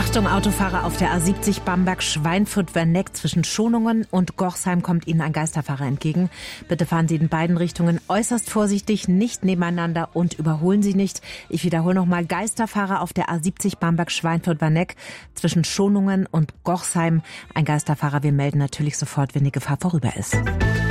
Achtung, Autofahrer auf der A70 Bamberg-Schweinfurt-Werneck. Zwischen Schonungen und Gochsheim kommt Ihnen ein Geisterfahrer entgegen. Bitte fahren Sie in beiden Richtungen äußerst vorsichtig, nicht nebeneinander und überholen Sie nicht. Ich wiederhole nochmal: Geisterfahrer auf der A70 Bamberg-Schweinfurt-Werneck. Zwischen Schonungen und Gochsheim ein Geisterfahrer. Wir melden natürlich sofort, wenn die Gefahr vorüber ist.